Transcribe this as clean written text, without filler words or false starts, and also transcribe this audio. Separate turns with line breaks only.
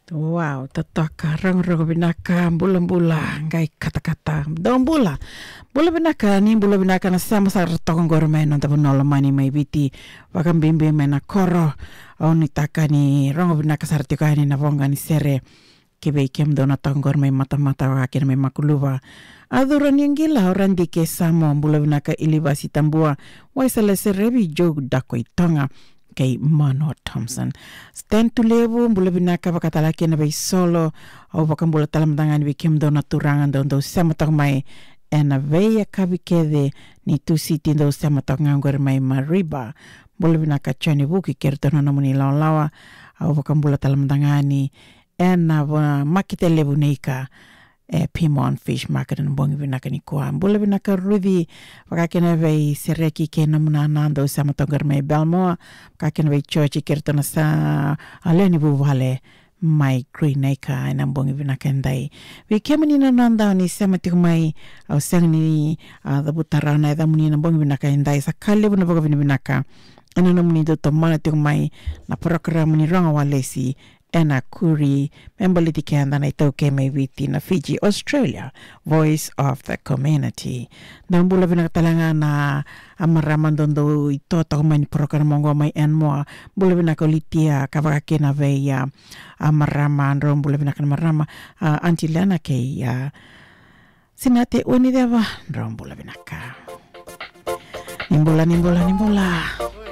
Wow, tataka rang binaka bula ngai kata-kata dong bula binaka ni bula binaka na sama sa tokong gorme non tapo nolo mani mai biti wakam bimbi mena koro au ni taka ni rang binaka sarti ka ni na vonga ni sere kibe kem dona tokong gorme mata-mata wakin me makuluwa aduran yang gila orang di kesamo bula binaka ilibasi tambua waisale serebi jog dakoi tonga kay Mano Thompson. Stand to levo, bula binaka pakatalaki na bay solo, o bakang bula talamdangan bikim do naturangan do samatok may ena veya kabikede ni tu city do samatok nganggur may mariba. Bula binaka chani buki kirto na namuni lawa, o bakang bula talamdangan ni ena makite levo neika. Pimon Fish Market and bongi binaka ni kuha. Bula binaka rudi wakakina vei sereki ke namuna nando sama tongar mai Belmoa wakakina vei church kirto na sa aleni buvale mai green eka ina bongi binaka ndai. Vi kemani na nanda ni sama tiku mai au sang ni the butarana eda muni na bongi binaka ndai sa kale buna boga binaka ina namuni do tomana tiku mai na program ni ronga walesi ena kuri membaliti kanda na ito keme witi na Fiji, Australia, Voice of the Community. Dan bula binakatalanga na amaraman dondo ito takumay ni program mongo may enmo bula binakolitia kabakakina veya amaraman ron bula binakamarama antilana kay sinate unideva ron bula binaka. Nimbola.